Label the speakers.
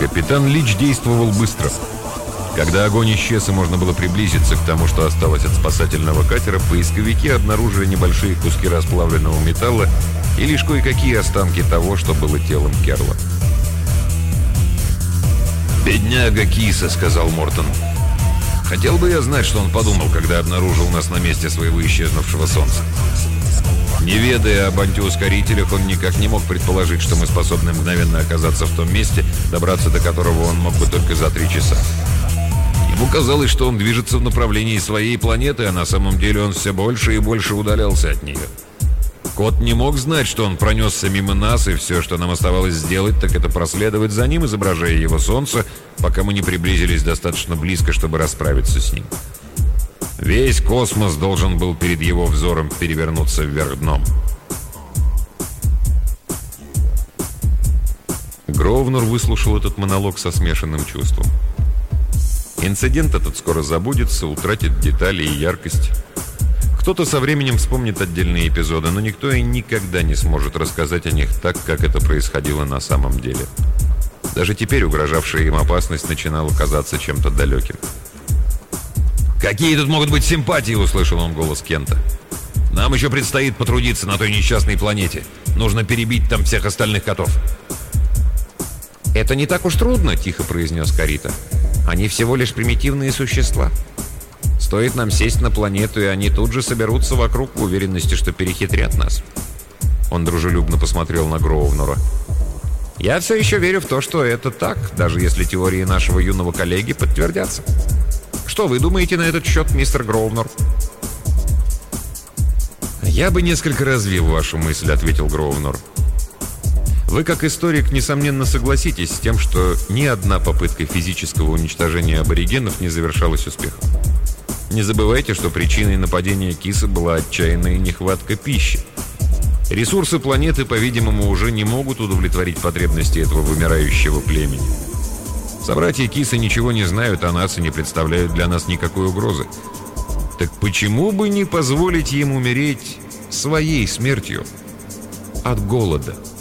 Speaker 1: Капитан Лич действовал быстро. Когда огонь исчез и можно было приблизиться к тому, что осталось от спасательного катера, поисковики обнаружили небольшие куски расплавленного металла и лишь кое-какие останки того, что было телом Керла. «Бедняга Киса», — сказал Мортон. «Хотел бы я знать, что он подумал, когда обнаружил нас на месте своего исчезнувшего солнца. Не ведая об антиускорителях, он никак не мог предположить, что мы способны мгновенно оказаться в том месте, добраться до которого он мог бы только за 3 часа. Ему казалось, что он движется в направлении своей планеты, а на самом деле он все больше и больше удалялся от нее. Кот не мог знать, что он пронесся мимо нас, и все, что нам оставалось сделать, так это проследовать за ним, изображая его солнце, пока мы не приблизились достаточно близко, чтобы расправиться с ним. Весь космос должен был перед его взором перевернуться вверх дном». Гроувнер выслушал этот монолог со смешанным чувством. Инцидент этот скоро забудется, утратит детали и яркость. Кто-то со временем вспомнит отдельные эпизоды, но никто и никогда не сможет рассказать о них так, как это происходило на самом деле. Даже теперь угрожавшая им опасность начинала казаться чем-то далеким. «Какие тут могут быть симпатии?» — услышал он голос Кента. «Нам еще предстоит потрудиться на той несчастной планете. Нужно перебить там всех остальных котов».
Speaker 2: «Это не так уж трудно», — тихо произнес Карита. «Они всего лишь примитивные существа. Стоит нам сесть на планету, и они тут же соберутся вокруг в уверенности, что перехитрят нас». Он дружелюбно посмотрел на Гроувнера. «Я все еще верю в то, что это так, даже если теории нашего юного коллеги подтвердятся. Что вы думаете на этот счет, мистер Гроувнер?»
Speaker 1: «Я бы несколько развил вашу мысль», — ответил Гроувнер. «Вы, как историк, несомненно согласитесь с тем, что ни одна попытка физического уничтожения аборигенов не завершалась успехом. Не забывайте, что причиной нападения Киса была отчаянная нехватка пищи. Ресурсы планеты, по-видимому, уже не могут удовлетворить потребности этого вымирающего племени. Собратья Киса ничего не знают о нас и не представляют для нас никакой угрозы. Так почему бы не позволить им умереть своей смертью от голода?»